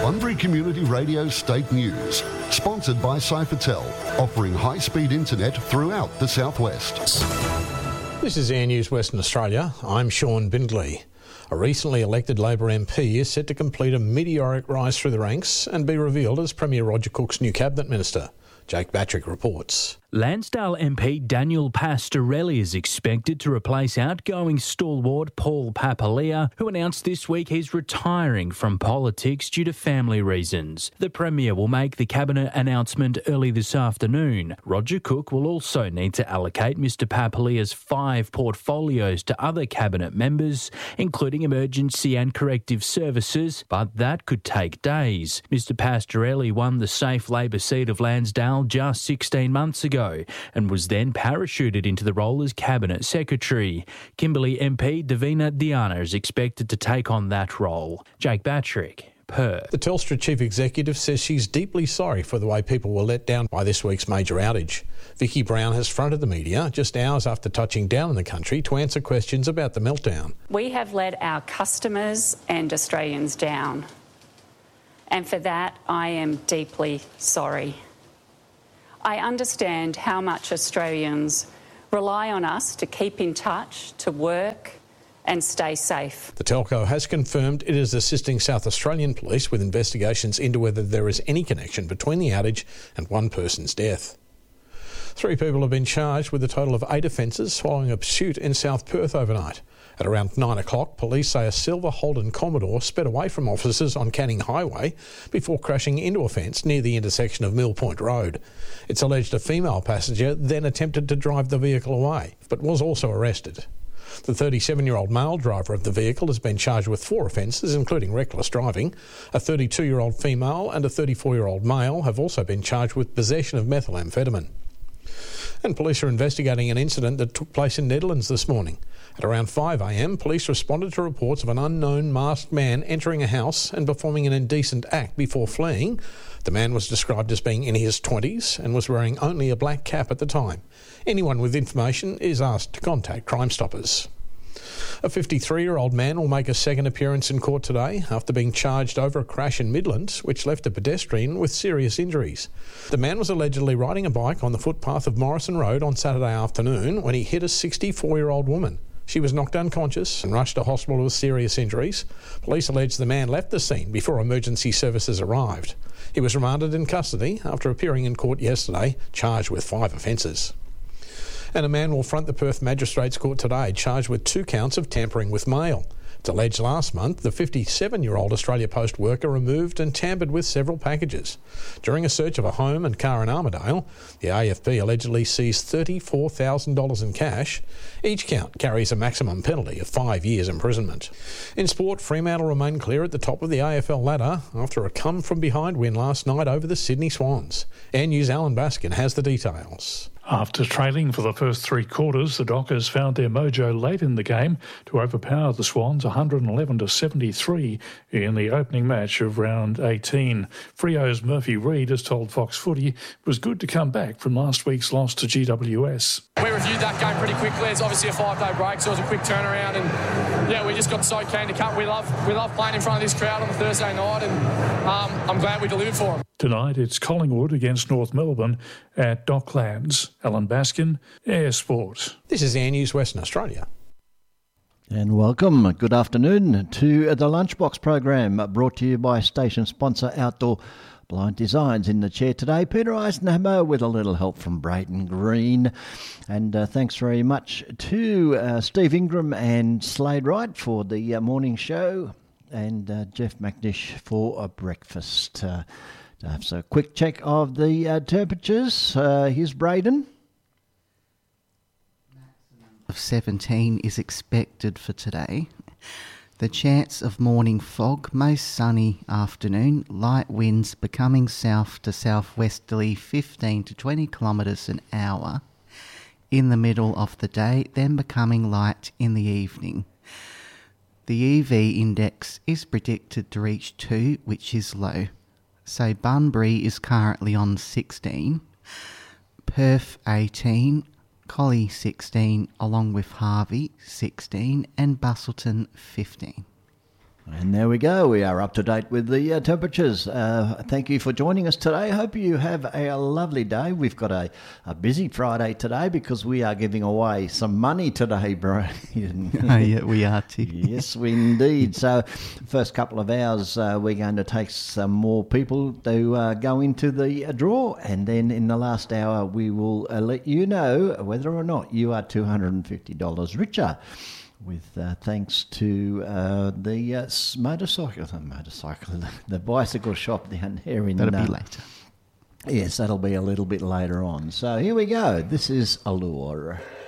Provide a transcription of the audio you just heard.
Bunbury Community Radio State News, sponsored by Cyfertel, offering high-speed internet throughout the southwest. This is Air News Western Australia. I'm Sean Bindley. A recently elected Labor MP is set to complete a meteoric rise through the ranks and be revealed as Premier Roger Cook's new Cabinet Minister. Jake Batrick reports. Lansdale MP Daniel Pastorelli is expected to replace outgoing stalwart Paul Papalia, who announced this week he's retiring from politics due to family reasons. The Premier will make the Cabinet announcement early this afternoon. Roger Cook will also need to allocate Mr Papalia's 5 portfolios to other Cabinet members, including emergency and corrective services, but that could take days. Mr Pastorelli won the safe Labor seat of Lansdale just 16 months ago and was then parachuted into the role as Cabinet Secretary. Kimberley MP Davina Diana is expected to take on that role. Jake Batrick, Perth. The Telstra Chief Executive says she's deeply sorry for the way people were let down by this week's major outage. Vicki Brown has fronted the media just hours after touching down in the country to answer questions about the meltdown. We have let our customers and Australians down, and for that I am deeply sorry. I understand how much Australians rely on us to keep in touch, to work and stay safe. The telco has confirmed it is assisting South Australian Police with investigations into whether there is any connection between the outage and one person's death. 3 people have been charged with a total of 8 offences following a pursuit in South Perth overnight. At around 9 o'clock, police say a silver Holden Commodore sped away from officers on Canning Highway before crashing into a fence near the intersection of Mill Point Road. It's alleged a female passenger then attempted to drive the vehicle away, but was also arrested. The 37-year-old male driver of the vehicle has been charged with 4 offences, including reckless driving. A 32-year-old female and a 34-year-old male have also been charged with possession of methamphetamine. And police are investigating an incident that took place in Nedlands this morning. At around 5 a.m, police responded to reports of an unknown masked man entering a house and performing an indecent act before fleeing. The man was described as being in his 20s and was wearing only a black cap at the time. Anyone with information is asked to contact Crime Stoppers. A 53-year-old man will make a second appearance in court today after being charged over a crash in Midlands which left a pedestrian with serious injuries. The man was allegedly riding a bike on the footpath of Morrison Road on Saturday afternoon when he hit a 64-year-old woman. She was knocked unconscious and rushed to hospital with serious injuries. Police allege the man left the scene before emergency services arrived. He was remanded in custody after appearing in court yesterday, charged with 5 offences. And a man will front the Perth Magistrates Court today, charged with 2 counts of tampering with mail. It's alleged last month the 57-year-old Australia Post worker removed and tampered with several packages. During a search of a home and car in Armidale, the AFP allegedly seized $34,000 in cash. Each count carries a maximum penalty of 5 years imprisonment. In sport, Fremantle remain clear at the top of the AFL ladder after a come-from-behind win last night over the Sydney Swans. Air News' Alan Baskin has the details. After trailing for the first 3 quarters, the Dockers found their mojo late in the game to overpower the Swans 111-73 in the opening match of round 18. Freo's Murphy Reid has told Fox Footy it was good to come back from last week's loss to GWS. We reviewed that game pretty quickly. It's obviously a 5-day break, so it was a quick turnaround, and yeah, we just got so keen to come. We love playing in front of this crowd on the Thursday night, and I'm glad we delivered for them. Tonight it's Collingwood against North Melbourne at Docklands. Alan Baskin, Air Sport. This is Air News Western Australia. And welcome, good afternoon to the Lunchbox program brought to you by station sponsor Outdoor Blind Designs. In the chair today, Peter Eisenhammer with a little help from Brayden Green. And thanks very much to Steve Ingram and Slade Wright for the morning show, and Jeff McNish for a breakfast. So a quick check of the temperatures. Here's Brayden. Of 17 is expected for today. The chance of morning fog, most sunny afternoon, light winds becoming south to southwesterly 15 to 20 kilometres an hour in the middle of the day, then becoming light in the evening. The EV index is predicted to reach 2, which is low. So Bunbury is currently on 16, Perth 18, Collie 16, along with Harvey 16 and Busselton 15. And there we go. We are up to date with the temperatures. Thank you for joining us today. Hope you have a lovely day. We've got a busy Friday today because we are giving away some money today, Brian. Yeah, we are too. Yes, we indeed. So first couple of hours, we're going to take some more people to go into the draw. And then in the last hour, we will let you know whether or not you are $250 richer. With thanks to the bicycle shop down here in... That'll be later. Yes, that'll be a little bit later on. So here we go. This is Allure.